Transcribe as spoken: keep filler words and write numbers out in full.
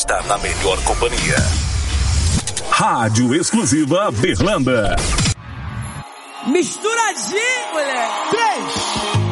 está na melhor companhia. Rádio Exclusiva Berlanda. Misturadinho, mulher. Três.